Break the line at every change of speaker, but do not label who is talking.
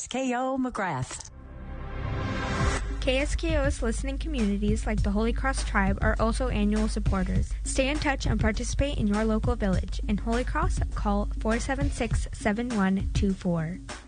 KSKO McGrath.
KSKO's listening communities like the Holy Cross Tribe are also annual supporters. Stay in touch and participate in your local village. In Holy Cross, call 476-7124.